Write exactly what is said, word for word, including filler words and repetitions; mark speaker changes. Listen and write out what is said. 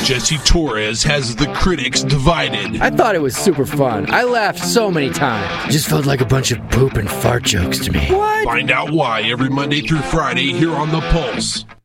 Speaker 1: Jesse Torres has the critics divided.
Speaker 2: I thought it was super fun. I laughed so many times. It just felt like a bunch of poop and fart jokes to me.
Speaker 1: What? Find out why every Monday through Friday here on The Pulse.